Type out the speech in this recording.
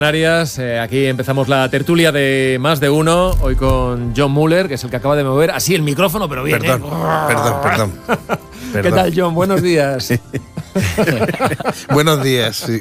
Canarias, aquí empezamos la tertulia de Más de Uno, hoy con John Muller, que es el que acaba de mover así el micrófono, pero bien. Perdón. ¿Qué tal, John? Buenos días. Buenos días. Sí.